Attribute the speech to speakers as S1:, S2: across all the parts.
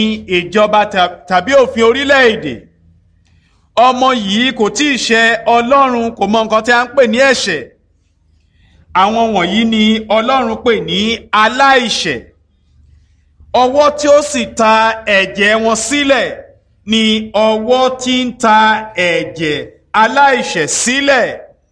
S1: ìjọba tàbí òfin orílẹ̀-èdè. Ọmọ yìí kò tí ì ṣẹ̀ Ọlọ́run, kò mọ nǹkan tí a ń pè ní ẹ̀ṣẹ̀. Àwọn wọ̀nyí ni Ọlọ́run pè ní aláìṣẹ̀. Ọwọ́ tí ó sì ta ẹ̀jẹ̀ wọn sílẹ̀ ni ọwọ́ tí ń ta ẹ̀jẹ̀ aláìṣẹ̀ sílẹ̀.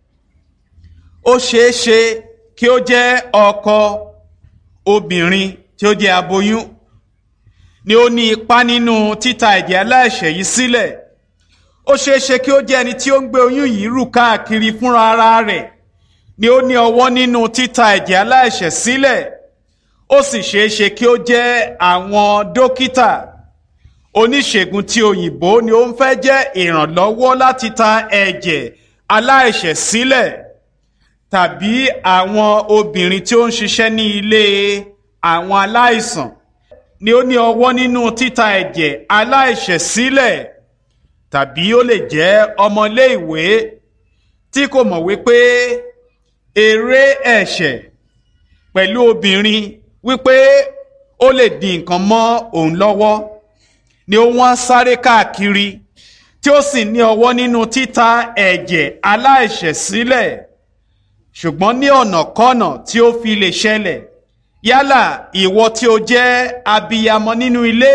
S1: Ó ṣeé ṣe kí ó jẹ́ ọkọ obìnrin tí ó jẹ́ aboyún ni ó ní ipá nínú títa ẹ̀jẹ̀ aláìṣẹ̀ yìí sílẹ̀. Ó ṣeé ṣe kí ó jẹ́ ẹni tí ó ń gbé oyún yìí rù káàkiri fúnra ara rẹ̀ ni ó ní ọwọ́ nínú títa ẹ̀jẹ̀ aláìṣẹ̀ sílẹ̀. Ó sì ṣeé ṣe kí ó jẹ́ àwọn dókítà oníṣègùn tí òyìnbó ni ó ń fẹ́ jẹ́ ìrànlọ́wọ́ láti ta ẹ̀jẹ̀ aláìṣẹ̀ sílẹ̀, tàbí àwọn obìnrin tí ó ń ṣiṣẹ́ ní ilé àwọn aláìsàn ni ó ní ọwọ́ nínú títa ẹ̀jẹ̀ aláìṣẹ̀ sílẹ̀, tàbí ó lè jẹ́ ọmọléèwé tí kò mọ̀ wípé èrè ẹ̀ṣẹ̀ pẹ̀lú obìnrin wípé ó lè di nǹkan mọ́ òun lọ́wọ́ ni ó wọ́n sáré káàkiri tí ó sì ní ọwọ́ nínú títa ẹ̀jẹ̀ aláìṣẹ̀ sílẹ̀. Ṣùgbọ́n ní ọ̀nàkọ́nà tí ó fi lè ṣẹlẹ̀, yálà ìwọ tí ó jẹ́ abiyamọ nínú ilé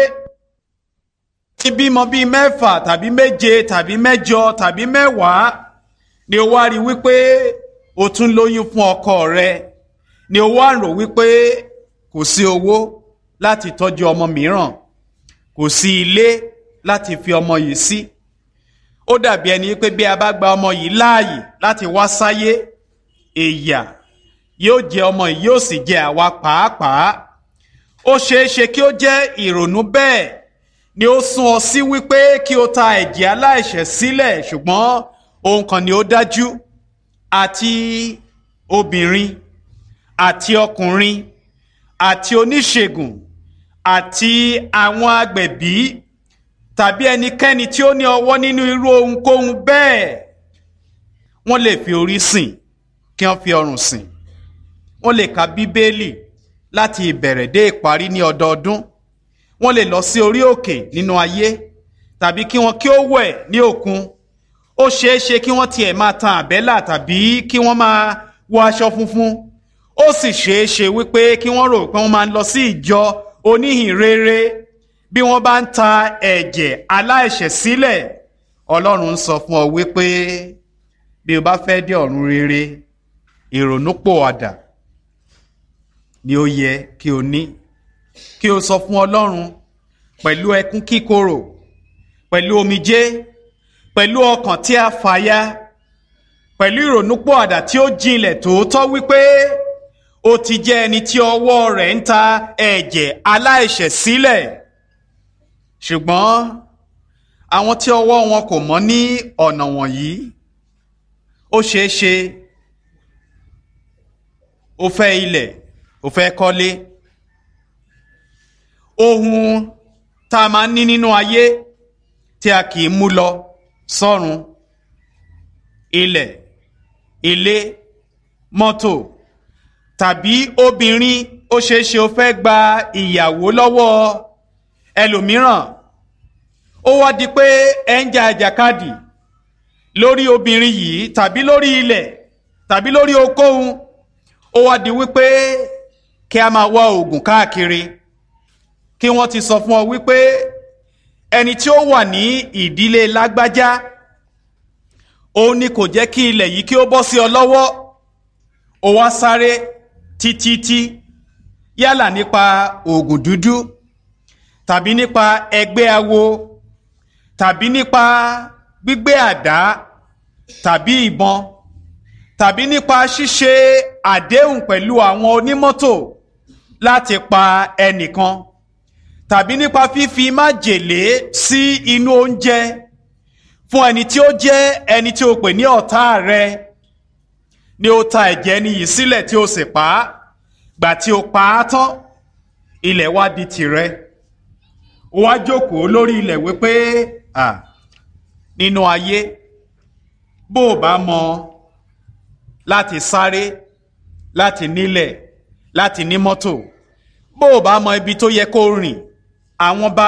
S1: tí bímọ bíi 6 tàbí 7 tàbí 8 tàbí 10 ni ó wá rí wípé o tún lóyún fún ọkọ rẹ, ni ó wá rò wípé kò sí owó láti tọ́jú ọmọ mìíràn, kò sí ilé láti fi ọmọ yìí sí. Ó dàbí ẹni pé bí a bá gba ọmọ yìí láàyè láti wá sáyé, ìyà yóò jẹ ọmọ yìí yóò sì jẹ àwa pàápàá. Ó ṣeé ṣe kí ó jẹ́ ìrònú bẹ́ẹ̀ ni ó sún ọ sí wípé kí o ta ẹ̀jẹ̀ aláìṣẹ̀ sílẹ̀. Ṣùgbọ́n ohun kan ni ó dájú, àti obìnrin àti ọkùnrin àti oníṣègùn àti àwọn agbẹ̀bí tàbí ẹnikẹ́ni tí ó ní ọwọ́ nínú irú ohunkóhun bẹ́ẹ̀, wọ́n lè fi orí sìn kí wọ́n fi ọrùn sìn. Wọ́n lè ka Bíbélì láti ìbẹ̀rẹ̀ dé ìparí ní ọdọọdún. Wọ́n lè lọ sí orí òkè nínú ayé, tàbí kí wọ́n kí ó wẹ̀ ní òkun. Ó ṣeé ṣe kí wọ́n tiẹ̀ máa tan àbẹ́là tàbí kí wọ́n máa wọ aṣọ funfun. Ó sì ṣeé ṣe wípé kí wọ́n rò pé wọ́n máa ń lọ sí ìjọ oníhìnrere. Bí wọ́n bá ń ta ẹ̀jẹ̀ aláìṣẹ̀ sílẹ̀, Ọlọ́run ń sọ fún ọ wípé bí o bá fẹ́ dé ọ̀run rere, ìrònúpìwàdà ni ó yẹ kí o ní. Kí o sọ fún Ọlọ́run pẹ̀lú ẹkún kíkorò, pẹ̀lú omijé, pẹ̀lú ọkàn tí a fàya, pẹ̀lú ìrònúpìwàdà tí ó jinlẹ̀ tòótọ́ wípé ó ti jẹ́ ẹni tí ọwọ́ rẹ̀ ń ta ẹ̀jẹ̀ aláìṣẹ̀ sílẹ̀. Ṣùgbọ́n àwọn tí ọwọ́ wọn kò mọ́ ní ọ̀nà wọ̀nyí, ó ṣeé ṣe ó fẹ́ ilẹ̀, ó fẹ́ kọ́lé. Ohun tá a máa ń ní nínú ayé tí a kì í mú lọ sọ́run: ilẹ̀, ilé, mọ́tò, tàbí obìnrin. Ó ṣeé ṣe ó fẹ́ gba ìyàwó lọ́wọ́ ẹlòmíràn. Ó wá di pé ẹ ń jà àjàkadì lórí obìnrin yìí tàbí lórí ilẹ̀ tàbí lórí ohunkóhun. Ó wá di wípé kí a máa wá oògùn káàkiri, kí wọ́n ti sọ fún ọ wípé ẹni tí ó wà ní ìdílé lágbájá, òun ni kò jẹ́ kí ilẹ̀ yìí kí ó bọ́ sí ọ lọ́wọ́. Ó wá sáré títí yálà nípa oògùn dúdú, tàbí nípa ẹgbẹ́ awo, tàbí nípa gbígbé àdá tàbí ìbọn, tàbí nípa ṣíṣe àdéhùn pẹ̀lú àwọn onímọ́tò láti pa ẹnìkan, tàbí nípa fífi májèlé sí inú oúnjẹ fún ẹni tí ó jẹ́ ẹni tí ó pè ní ọ̀tá rẹ. Ni ó ta ẹ̀jẹ̀ ẹni yìí sílẹ̀ tí ó sì pa á. Gbà tí ó pa á tán, ilẹ̀ wá di tìrẹ. Ó wá jókòó lórí ilẹ̀ wípé nínú ayé, bó o bá mọ láti sáré, láti nílẹ̀, láti ní mọ́tò, bó o bá mọ ibi tó yẹ kó rìn, àwọn bá